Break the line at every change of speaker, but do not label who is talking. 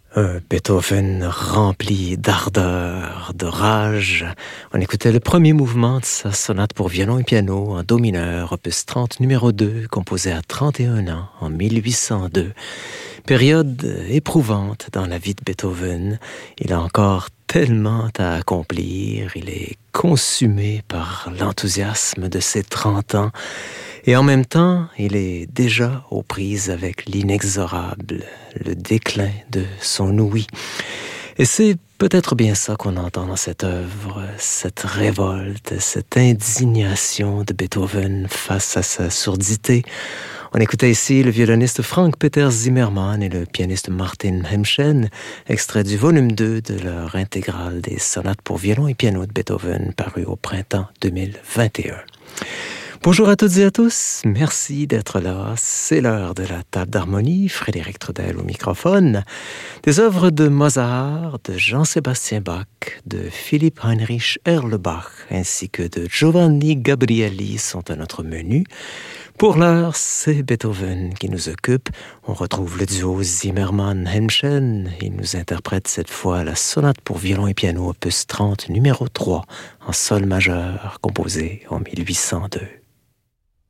Un Beethoven rempli d'ardeur, de rage. On écoutait le premier mouvement de sa sonate pour violon et piano en do mineur, opus 30 numéro 2, composé à 31 ans en 1802. Période éprouvante dans la vie de Beethoven. Il a encore tellement à accomplir. Il est consumé par l'enthousiasme de ses 30 ans. Et en même temps, il est déjà aux prises avec l'inexorable, le déclin de son ouïe. Et c'est peut-être bien ça qu'on entend dans cette œuvre, cette révolte, cette indignation de Beethoven face à sa surdité. On écoutait ici le violoniste Frank-Peter Zimmermann et le pianiste Martin Hemschen, extrait du volume 2 de leur intégrale des sonates pour violon et piano de Beethoven, paru au printemps 2021. Bonjour à toutes et à tous, merci d'être là. C'est l'heure de la table d'harmonie, Frédéric Trudel au microphone. Des œuvres de Mozart, de Jean-Sébastien Bach, de Philipp Heinrich Erlbach ainsi que de Giovanni Gabrieli sont à notre menu. Pour l'heure, c'est Beethoven qui nous occupe. On retrouve le duo Zimmermann-Hemschen. Il nous interprète cette fois la sonate pour violon et piano opus 30 numéro 3 en sol majeur, composée en 1802.